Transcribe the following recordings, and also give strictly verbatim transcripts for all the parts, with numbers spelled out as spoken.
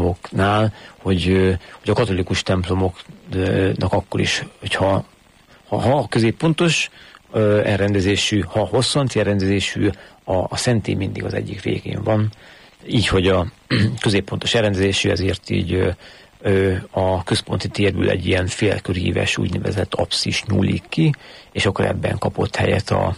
templomoknál, hogy, hogy a katolikus templomoknak akkor is, hogyha ha, ha középpontos elrendezésű, ha hosszanti elrendezésű, a, a szentély mindig az egyik végén van. Így, hogy a középpontos elrendezésű, ezért így a központi térből egy ilyen félköríves úgynevezett apszis nyúlik ki, és akkor ebben kapott helyet a,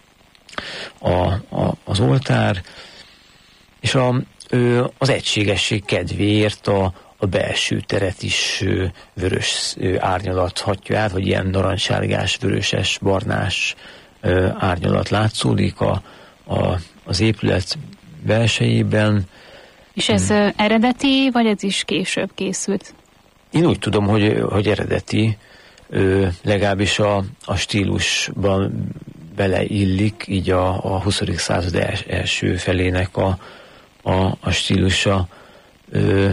a, a, az oltár, és a, az egységesség kedvéért a, a belső teret is vörös árnyalat hatja át, vagy ilyen narancssárgás, vöröses, barnás árnyalat látszódik a, a, az épület belsejében. És ez hmm. eredeti, vagy ez is később készült? Én úgy tudom, hogy, hogy eredeti, legalábbis a, a stílusban beleillik, így a, a huszadik század els, első felének a, a, a stílusa ö,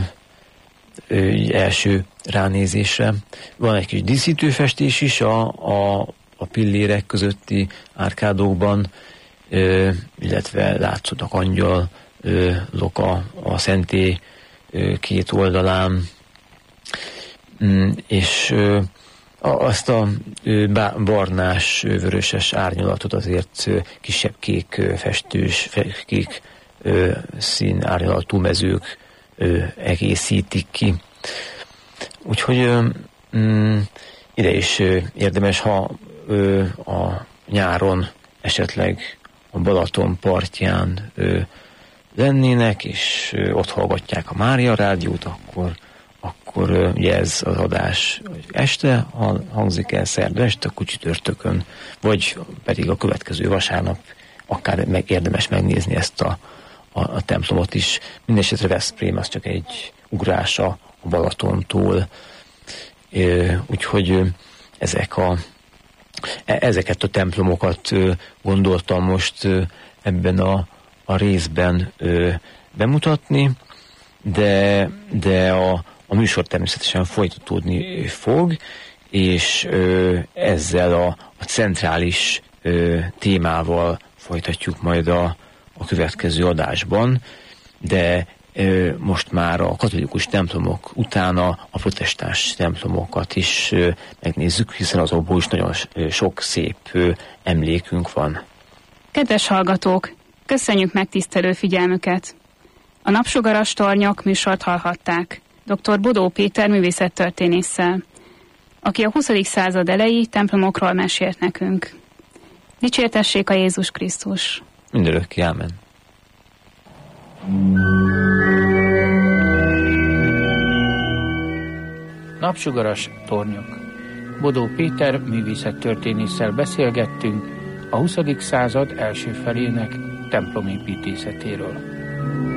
ö, első ránézésre. Van egy kis díszítőfestés is a, a, a pillérek közötti árkádokban, ö, illetve látszódnak angyal ö, loka a szentély ö, két oldalán, mm, és ö, azt a barnás, vöröses árnyalatot azért kisebb kék festős, kék szín árnyalatú mezők egészítik ki. Úgyhogy mm, ide is érdemes, ha a nyáron esetleg a Balaton partján lennének, és ott hallgatják a Mária rádiót, akkor akkor ugye ez az adás este hangzik el, szerda este, akkor csütörtökön, vagy pedig a következő vasárnap akár meg érdemes megnézni ezt a, a, a templomot is. Mindenesetre Veszprém az csak egy ugrása a Balatontól, úgyhogy ezek a, ezeket a templomokat gondoltam most ebben a, a részben bemutatni, de, de a A műsor természetesen folytatódni fog, és ö, ezzel a, a centrális ö, témával folytatjuk majd a, a következő adásban, de ö, most már a katolikus templomok utána a protestáns templomokat is ö, megnézzük, hiszen azokból is nagyon sok szép ö, emlékünk van. Kedves hallgatók, köszönjük megtisztelő figyelmüket! A Napsugaras Tornyok műsort hallhatták dr. Bodó Péter művészettörténésszel, aki a huszadik század elejé templomokról mesélt nekünk. Dicsértessék a Jézus Krisztus! Mindörökké, ámen! Napsugaras Tornyok. Bodó Péter művészettörténésszel beszélgettünk a huszadik század első felének templomépítészetéről.